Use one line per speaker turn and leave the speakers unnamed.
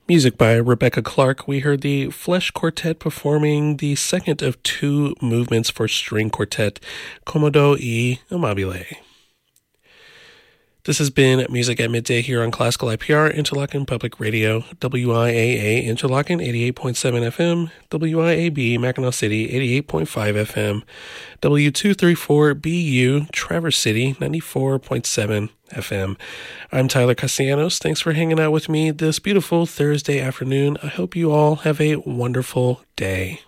Music by Rebecca Clark. We heard the Flesh Quartet performing the second of two movements for string quartet, Comodo y Amabile. This has been Music at Midday here on Classical IPR, Interlochen Public Radio, WIAA Interlochen 88.7 FM, WIAB Mackinac City 88.5 FM, W234BU Traverse City 94.7 FM. I'm Tyler Castellanos. Thanks for hanging out with me this beautiful Thursday afternoon. I hope you all have a wonderful day.